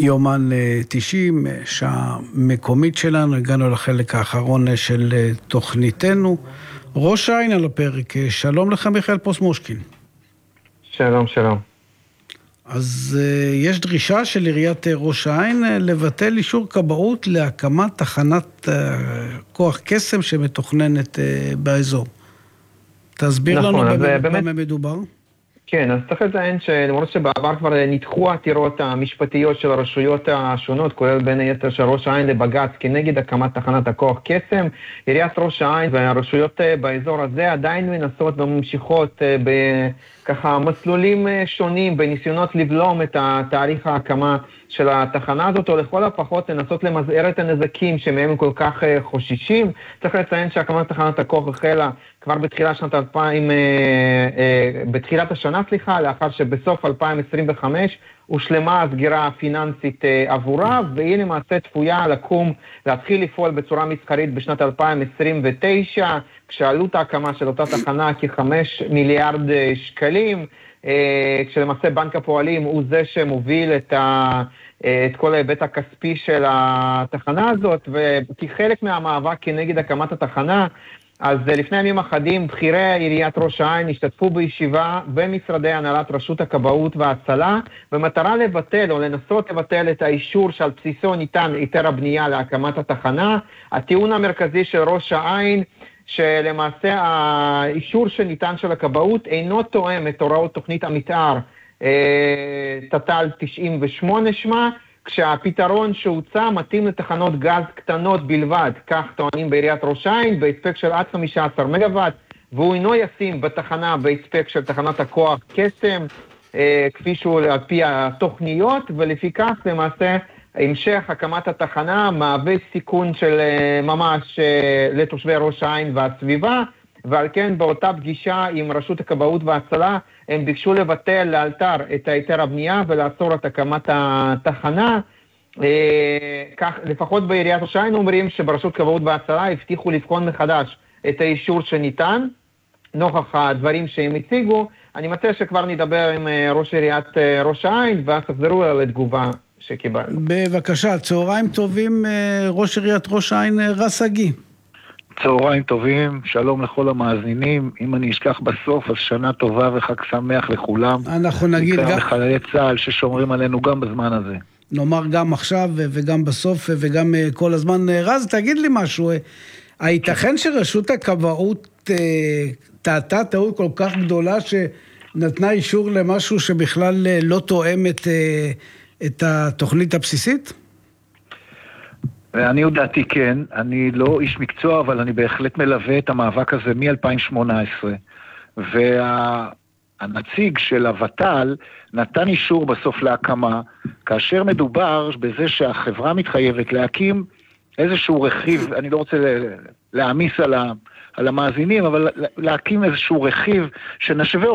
יומן 90, שעה מקומית שלנו, הגענו לחלק האחרון של תוכניתנו. ראש העין על הפרק, שלום לך מיכאל פוסט-מושקין. שלום, שלום. אז יש דרישה של עיריית ראש העין לבטל אישור כבאות להקמת תחנת כוח קסם שמתוכננת באזור. תסביר נכון, לנו במה מדובר. כן, אז צריך לציין שלמרות שבעבר כבר נדחו העתירות המשפטיות של הרשויות השונות, כולל בין היתר של ראש העין לבג"ץ כנגד הקמת תחנת הכוח קסם, עיריית ראש העין והרשויות באזור הזה עדיין מנסות וממשיכות בככה מסלולים שונים בניסיונות לבלום את תאריך ההקמה של התחנה הזאת, או לכל הפחות לנסות למזער את הנזקים שמהם הם כל כך חוששים. צריך לציין שהקמת תחנת הכוח החלה כבר בתחילת השנה, לאחר שבסוף 2025 הושלמה הסגירה הפיננסית עבורה, והיא למעשה צפויה להתחיל לפעול בצורה מסחרית בשנת 2029, כשעלות ההקמה של אותה תחנה כ5 מיליארד שקלים, כשלמעשה בנק הפועלים הוא זה שמוביל את כל ההיבט הכספי של התחנה הזאת, וכחלק מהמאבק כנגד הקמת התחנה, אז לפני ימים אחדים בכירי עיריית ראש העין השתתפו בישיבה במשרדי הנהלת רשות הכבאות וההצלה, במטרה לבטל או לנסות לבטל את האישור שעל בסיסו ניתן היתר הבנייה להקמת התחנה. הטיעון המרכזי של ראש העין, שלמעשה האישור שניתן של הכבאות אינו תואם את הוראות תוכנית המתאר תת"ל 98 שמה, כשהפתרון שהוצע מתאים לתחנות גז קטנות בלבד, כך טוענים בעיריית ראש העין, בהספק של עד 15 מגוואט, והוא אינו ישים בתחנה בהספק של תחנת הכוח קסם, כפי שהוא על פי התוכניות, ולפי כך למעשה המשך הקמת התחנה מהווה סיכון של ממש לתושבי ראש העין והסביבה, ועל כן באותה פגישה עם רשות הכבאות וההצלה הם ביקשו לבטל לאלתר את היתר הבנייה ולעצור את הקמת התחנה. כך לפחות בעיריית ראש העין אומרים שברשות הכבאות וההצלה הבטיחו לבחון מחדש את האישור שניתן נוכח הדברים שהם הציגו. אני מציע שכבר נדבר עם ראש עיריית ראש העין ואז תחזרו על התגובה שקיבלנו. בבקשה, צהריים טובים, ראש עיריית ראש העין רס אגי. צהריים טובים, שלום לכל המאזינים. אם אני אשכח בסוף, אז שנה טובה וחג שמח לכולם. אנחנו נגיד גם לחיילי צה"ל ששומרים עלינו גם בזמן הזה. נאמר גם עכשיו וגם בסוף וגם כל הזמן. רז, תגיד לי משהו. הייתכן שרשות הכבאות טעתה טעות כל כך גדולה שנתנה אישור למשהו שבכלל לא תואם את התוכנית הבסיסית? אני יודעתי כן, אני לא איש מקצוע, אבל אני בהחלט מלווה את המאבק הזה מ-2018, והנציג של הוות"ל נתן אישור בסוף להקמה, כאשר מדובר בזה שהחברה מתחייבת להקים איזשהו רכיב, אני לא רוצה להעמיס על המאזינים, אבל להקים איזשהו רכיב שנשווה